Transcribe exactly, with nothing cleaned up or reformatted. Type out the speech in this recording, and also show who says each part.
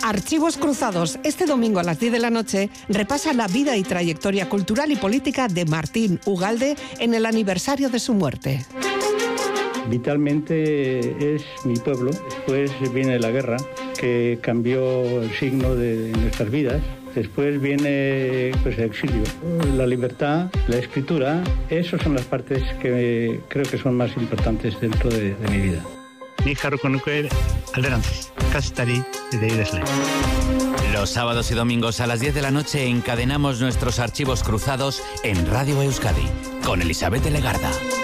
Speaker 1: Archivos Cruzados, este domingo a las diez de la noche, repasa la vida y trayectoria cultural y política de Martín Ugalde en el aniversario de su muerte.
Speaker 2: Vitalmente es mi pueblo. Después viene la guerra, que cambió el signo de nuestras vidas. Después viene pues, el exilio, la libertad, la escritura. Esas son las partes que creo que son más importantes dentro de, de mi vida.
Speaker 3: Los sábados y domingos a las diez de la noche encadenamos nuestros archivos cruzados en Radio Euskadi con Elizabeth de Legarda.